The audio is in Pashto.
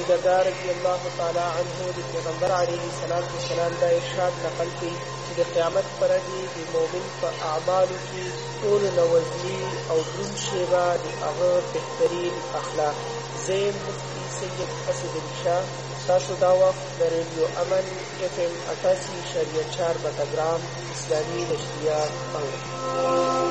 ابوذر رضی الله تعالی عنه د پیغمبر علیه السلام دا ارشاد نقل کړي چې د قیامت پر ورځ د مؤمن په اعمالو کې ټولو نه وزني او دروند شی به د هغه بهترین اخلاق. زه مفتي سید اسدالله شاه، تاسو دا وخت د ریډیو امن FM 88.4 بټګرام اسلامي نشریات اورئ.